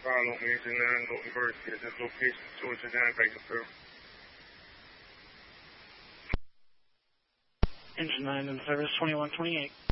Follow me to 9 Golden Bird. Get this location, Georgia 9, back to Pearl. Engine 9 in service 2128.